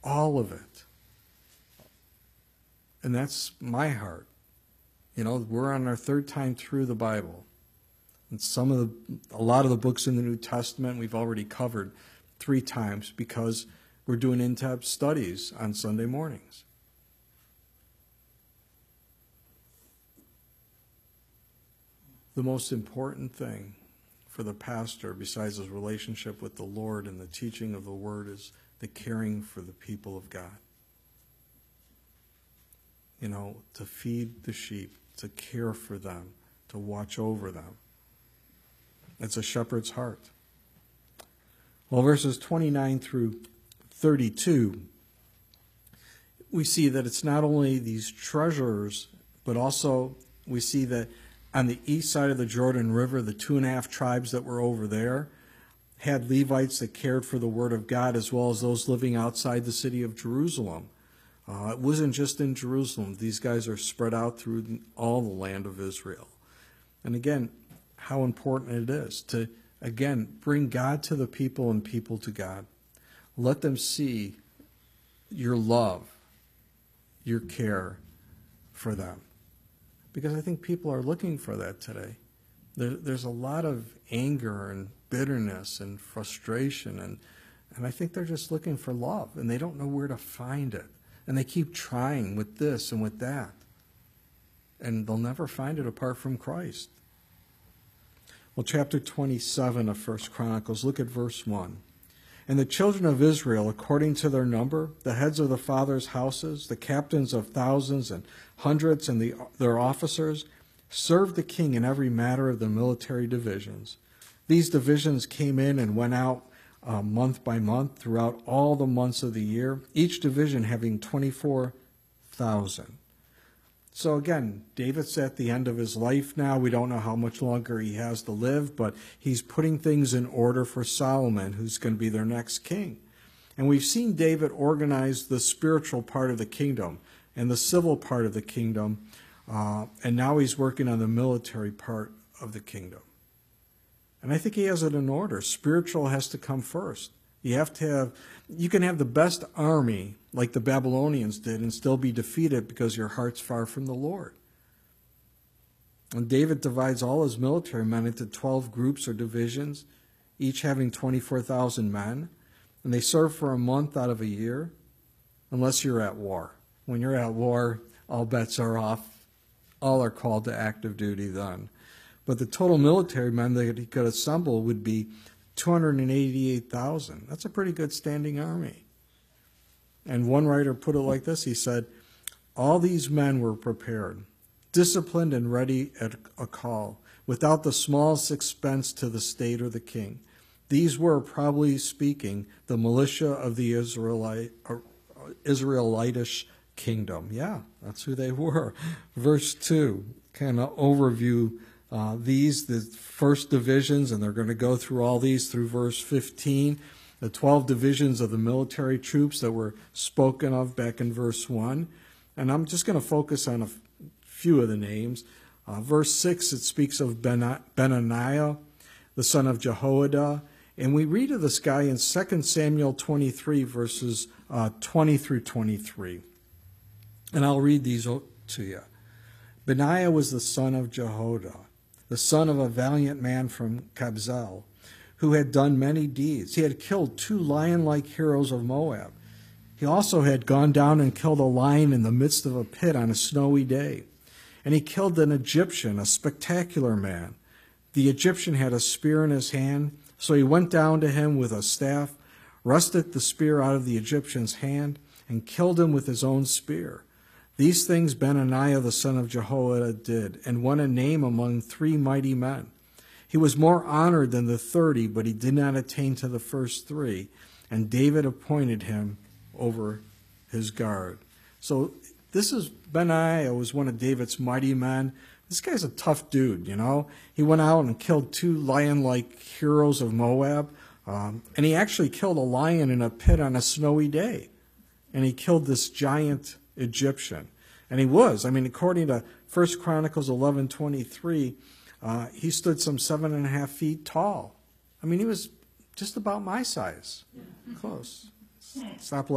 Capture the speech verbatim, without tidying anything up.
all of it. And that's my heart. You know, we're on our third time through the Bible. And some of the, a lot of the books in the New Testament we've already covered three times because we're doing in-depth studies on Sunday mornings. The most important thing for the pastor, besides his relationship with the Lord and the teaching of the Word, is the caring for the people of God. You know, to feed the sheep, to care for them, to watch over them. It's a shepherd's heart. Well, verses twenty-nine through thirty-two, we see that it's not only these treasurers, but also we see that on the east side of the Jordan River, the two and a half tribes that were over there had Levites that cared for the Word of God, as well as those living outside the city of Jerusalem. Uh, it wasn't just in Jerusalem. These guys are spread out through all the land of Israel. And again, how important it is to, again, bring God to the people and people to God. Let them see your love, your care for them. Because I think people are looking for that today. There, there's a lot of anger and bitterness and frustration, and, and I think they're just looking for love, and they don't know where to find it. And they keep trying with this and with that. And they'll never find it apart from Christ. Well, chapter twenty-seven of First Chronicles, look at verse one. And the children of Israel, according to their number, the heads of the fathers' houses, the captains of thousands and hundreds, and the, their officers, served the king in every matter of the military divisions. These divisions came in and went out uh, month by month throughout all the months of the year, each division having twenty-four thousand. So again, David's at the end of his life now. We don't know how much longer he has to live, but he's putting things in order for Solomon, who's going to be their next king. And we've seen David organize the spiritual part of the kingdom and the civil part of the kingdom, uh, and now he's working on the military part of the kingdom. And I think he has it in order. Spiritual has to come first. You have to have, you can have the best army like the Babylonians did and still be defeated because your heart's far from the Lord. And David divides all his military men into twelve groups or divisions, each having twenty-four thousand men. And they serve for a month out of a year, unless you're at war. When you're at war, all bets are off. All are called to active duty then. But the total military men that he could assemble would be two hundred eighty-eight thousand. That's a pretty good standing army. And one writer put it like this. He said, all these men were prepared, disciplined and ready at a call, without the smallest expense to the state or the king. These were, probably speaking, the militia of the Israelite, uh, Israelitish kingdom. Yeah, that's who they were. Verse two, kind of overview uh, these, the first divisions, and they're going to go through all these through verse fifteen. The twelve divisions of the military troops that were spoken of back in verse one. And I'm just going to focus on a few of the names. Uh, verse six, it speaks of Ben- Benaniah, the son of Jehoiada. And we read of this guy in Second Samuel twenty-three, verses uh, twenty through twenty-three. And I'll read these to you. Benaiah was the son of Jehoiada, the son of a valiant man from Kabzeel, who had done many deeds. He had killed two lion-like heroes of Moab. He also had gone down and killed a lion in the midst of a pit on a snowy day. And he killed an Egyptian, a spectacular man. The Egyptian had a spear in his hand, so he went down to him with a staff, wrested the spear out of the Egyptian's hand, and killed him with his own spear. These things Benaniah the son of Jehoiada did, and won a name among three mighty men. He was more honored than the thirty, but he did not attain to the first three. And David appointed him over his guard. So this is, Benaiah was one of David's mighty men. This guy's a tough dude, you know. He went out and killed two lion-like heroes of Moab. Um, and he actually killed a lion in a pit on a snowy day. And he killed this giant Egyptian. And he was, I mean, according to First Chronicles eleven twenty-three, Uh, he stood some seven and a half feet tall. I mean, he was just about my size. Close. Stop